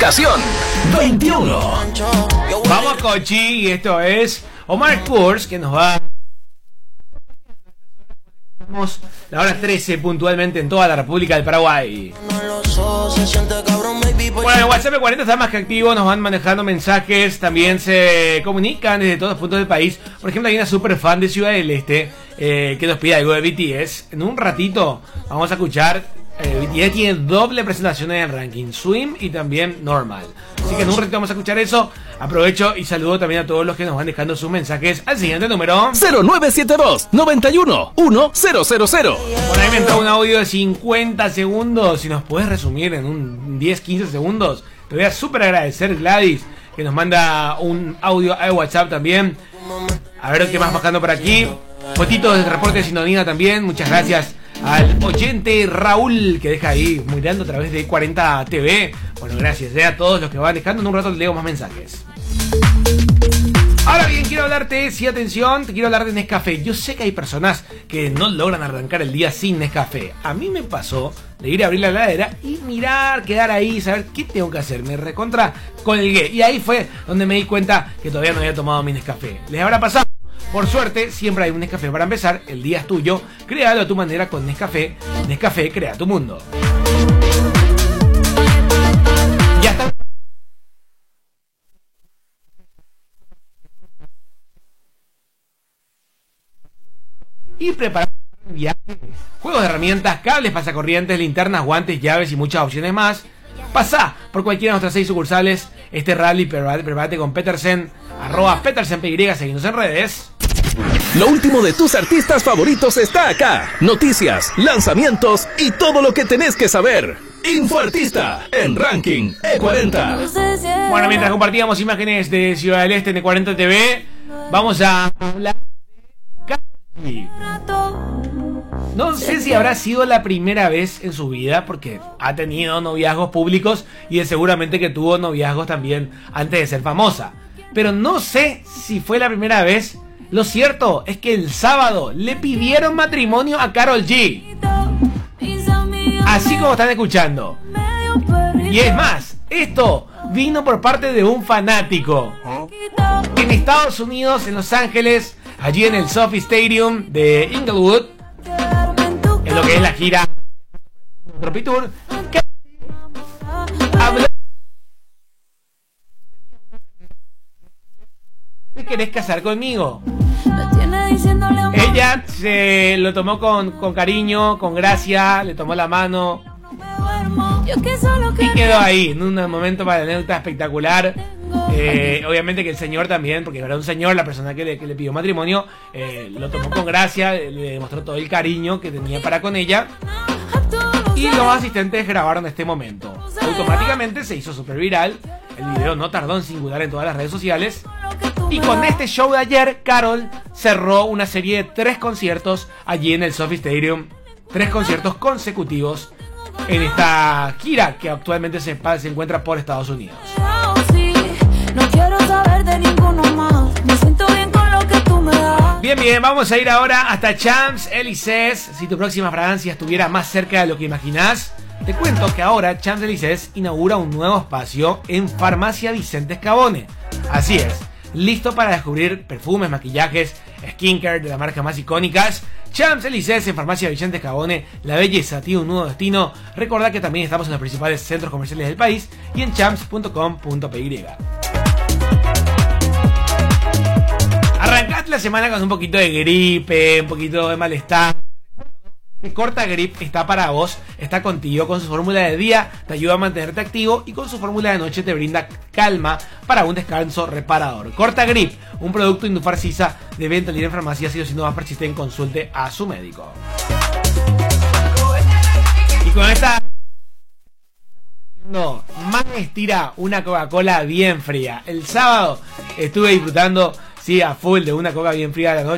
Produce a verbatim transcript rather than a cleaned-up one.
Estación veintiuno. Vamos, Cochi, y esto es Omar Kurz, que nos va... La hora trece puntualmente en toda la República del Paraguay. Bueno, el WhatsApp cuarenta está más que activo, nos van manejando mensajes, también se comunican desde todos los puntos del país. Por ejemplo, hay una super fan de Ciudad del Este eh, que nos pide algo de B T S. En un ratito vamos a escuchar, eh, B T S tiene doble presentación en el ranking, Swim y también Normal. Así que en un ratito vamos a escuchar eso. Aprovecho y saludo también a todos los que nos van dejando sus mensajes al siguiente número cero nueve siete dos, noventa y uno, uno cero cero cero. Por ahí me entró un audio de cincuenta segundos. Si nos puedes resumir en un diez quince segundos, te voy a súper agradecer, Gladys, que nos manda un audio a WhatsApp también. A ver qué más bajando por aquí. Fotitos del reporte de sintonía también. Muchas gracias al oyente Raúl, que deja ahí mirando a través de cuarenta T V. Bueno, gracias eh, a todos los que van dejando. En un rato te leo más mensajes. Ahora bien, quiero hablarte, sí, atención, te quiero hablar de Nescafé. Yo sé que hay personas que no logran arrancar el día sin Nescafé. A mí me pasó de ir a abrir la heladera y mirar, quedar ahí, saber qué tengo que hacer. Me recontra colgué. Y ahí fue donde me di cuenta que todavía no había tomado mi Nescafé. ¿Les habrá pasado? Por suerte, siempre hay un Nescafé para empezar. El día es tuyo. Créalo a tu manera con Nescafé. Nescafé crea tu mundo. Ya está. Y preparar un viaje. Juegos de herramientas, cables, pasacorrientes, linternas, guantes, llaves y muchas opciones más. Pasá por cualquiera de nuestras seis sucursales. Este rally, prepárate, prepárate con Petersen. Arroba Petersen P Y, seguimos en redes. Lo último de tus artistas favoritos está acá. Noticias, lanzamientos y todo lo que tenés que saber. Infoartista en Ranking E cuarenta. Bueno, mientras compartíamos imágenes de Ciudad del Este en E cuarenta T V, vamos a hablar de... No sé si habrá sido la primera vez en su vida, porque ha tenido noviazgos públicos y es seguramente que tuvo noviazgos también antes de ser famosa. Pero no sé si fue la primera vez. Lo cierto es que el sábado le pidieron matrimonio a Karol G. Así como están escuchando. Y es más, esto vino por parte de un fanático. En Estados Unidos, en Los Ángeles, allí en el Sophie Stadium de Inglewood, en lo que es la gira Tropitour, habló. ¿Te querés casar conmigo? Ella se lo tomó con, con cariño, con gracia, le tomó la mano y quedó ahí en un momento para la anécdota espectacular. Eh, obviamente que el señor también, porque era un señor, la persona que le, que le pidió matrimonio, eh, lo tomó con gracia, le demostró todo el cariño que tenía para con ella. Y los asistentes grabaron este momento. Automáticamente se hizo súper viral. El video no tardó en singular en todas las redes sociales. Y con este show de ayer, Karol cerró una serie de tres conciertos allí en el Sophie Stadium. Tres conciertos consecutivos en esta gira que actualmente se, se encuentra por Estados Unidos. No quiero saber de ninguno más. Me siento bien con lo que tú me das. Bien, bien, vamos a ir ahora hasta Champs-Élysées. Si tu próxima fragancia estuviera más cerca de lo que imaginás, te cuento que ahora Champs-Élysées inaugura un nuevo espacio en Farmacia Vicente Scabone. Así es, listo para descubrir perfumes, maquillajes, skincare de las marcas más icónicas. Champs-Élysées en Farmacia Vicente Scabone, la belleza tiene un nuevo destino. Recordá que también estamos en los principales centros comerciales del país y en champs punto com punto p y. Arrancaste la semana con un poquito de gripe, un poquito de malestar. Corta Grip está para vos, está contigo. Con su fórmula de día te ayuda a mantenerte activo y con su fórmula de noche te brinda calma para un descanso reparador. Corta Grip, un producto Indufarcisa de venta libre en farmacias, y si no más persisten, consulte a su médico. Y con esta no, más estira una Coca-Cola bien fría. El sábado estuve disfrutando, sí, a full de una Coca bien fría de la noche.